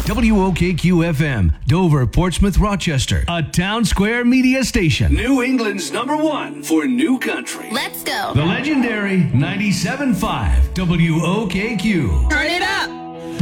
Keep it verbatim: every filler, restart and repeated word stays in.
W O K Q F M, Dover, Portsmouth, Rochester, a Town Square media station. New England's number one for new country. Let's go. The legendary ninety-seven point five W O K Q. Turn it up.